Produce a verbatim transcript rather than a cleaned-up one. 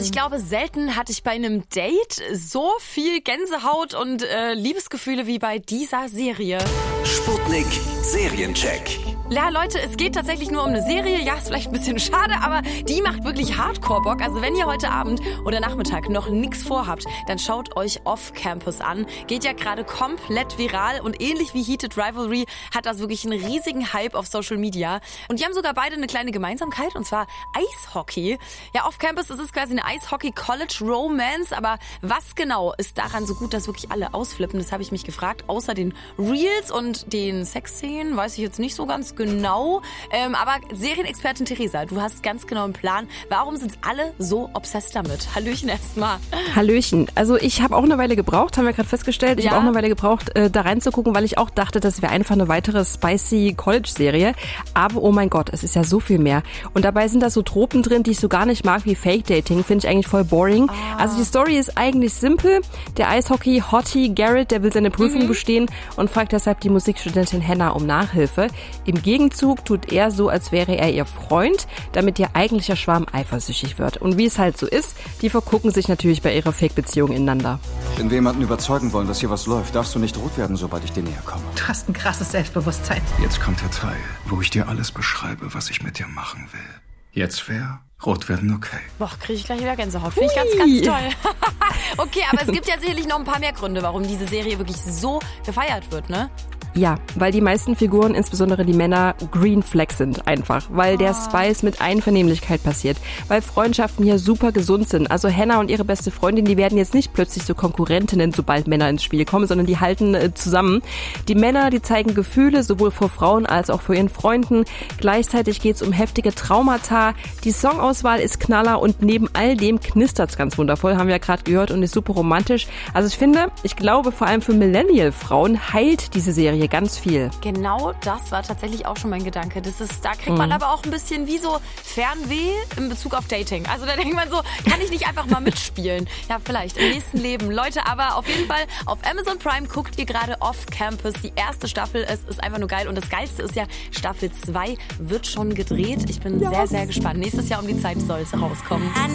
Ich glaube, selten hatte ich bei einem Date so viel Gänsehaut und äh, Liebesgefühle wie bei dieser Serie. Sputnik Seriencheck. Ja, Leute, es geht tatsächlich nur um eine Serie. Ja, ist vielleicht ein bisschen schade, aber die macht wirklich Hardcore-Bock. Also wenn ihr heute Abend oder Nachmittag noch nichts vorhabt, dann schaut euch Off Campus an. Geht ja gerade komplett viral und ähnlich wie Heated Rivalry hat das wirklich einen riesigen Hype auf Social Media. Und die haben sogar beide eine kleine Gemeinsamkeit, und zwar Eishockey. Ja, Off Campus, das ist quasi eine Eishockey-College-Romance, aber was genau ist daran so gut, dass wirklich alle ausflippen? Das habe ich mich gefragt. Außer den Reels und den Sexszenen weiß ich jetzt nicht so ganz genau. Ähm, aber Serienexpertin Theresa, du hast ganz genau einen Plan. Warum sind alle so obsessed damit? Hallöchen erstmal. Hallöchen. Also ich habe auch eine Weile gebraucht, haben wir gerade festgestellt. Ich Ja. habe auch eine Weile gebraucht, äh, da reinzugucken, weil ich auch dachte, das wäre einfach eine weitere spicy College-Serie. Aber oh mein Gott, es ist ja so viel mehr. Und dabei sind da so Tropen drin, die ich so gar nicht mag, wie Fake-Dating. Finde ich eigentlich voll boring. Ah. Also die Story ist eigentlich simpel. Der Eishockey-Hottie Garrett, der will seine Prüfung Mhm. bestehen und fragt deshalb die Musikstudentin Hannah um Nachhilfe. Im Gegenzug tut er so, als wäre er ihr Freund, damit ihr eigentlicher Schwarm eifersüchtig wird. Und wie es halt so ist, die vergucken sich natürlich bei ihrer Fake-Beziehung ineinander. Wenn wir jemanden überzeugen wollen, dass hier was läuft, darfst du nicht rot werden, sobald ich dir näher komme. Du hast ein krasses Selbstbewusstsein. Jetzt kommt der Teil, wo ich dir alles beschreibe, was ich mit dir machen will. Jetzt fair, rot werden okay. Boah, kriege ich gleich wieder Gänsehaut. Finde ich ganz, ganz toll. Okay, aber es gibt ja sicherlich noch ein paar mehr Gründe, warum diese Serie wirklich so gefeiert wird, ne? Ja, weil die meisten Figuren, insbesondere die Männer, Green Flag sind einfach. Weil der Spice mit Einvernehmlichkeit passiert. Weil Freundschaften hier super gesund sind. Also Hannah und ihre beste Freundin, die werden jetzt nicht plötzlich so Konkurrentinnen, sobald Männer ins Spiel kommen, sondern die halten äh, zusammen. Die Männer, die zeigen Gefühle, sowohl vor Frauen als auch vor ihren Freunden. Gleichzeitig geht's um heftige Traumata. Die Songauswahl ist Knaller und neben all dem knistert's ganz wundervoll, haben wir ja gerade gehört, und ist super romantisch. Also ich finde, ich glaube, vor allem für Millennial-Frauen heilt diese Serie ganz viel. Genau das war tatsächlich auch schon mein Gedanke. Das ist, da kriegt man Mhm. aber auch ein bisschen wie so Fernweh in Bezug auf Dating. Also da denkt man so, kann ich nicht einfach mal mitspielen? Ja, vielleicht im nächsten Leben. Leute, aber auf jeden Fall auf Amazon Prime guckt ihr gerade Off Campus. Die erste Staffel, es ist einfach nur geil. Und das Geilste ist ja, Staffel zwei wird schon gedreht. Ich bin sehr, sehr gespannt. Nächstes Jahr um die Zeit soll es rauskommen.